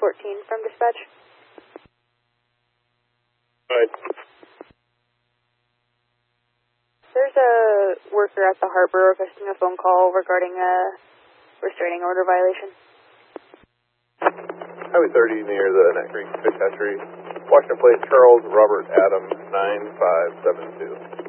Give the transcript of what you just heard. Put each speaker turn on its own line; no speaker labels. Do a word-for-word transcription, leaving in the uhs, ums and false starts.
fourteen from dispatch.
Right.
There's a worker at the harbor requesting a phone call regarding a restraining order violation.
Highway thirty near the Nut Creek Fish Hatchery. Washington Plate, Charles Robert Adam, nine five seven two.